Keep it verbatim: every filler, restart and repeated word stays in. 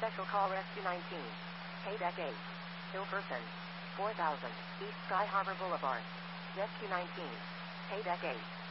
Special call Rescue nineteen. Paydeck eight. Hill person. four thousand. East Sky Harbor Boulevard. Rescue nineteen. Paydeck eight.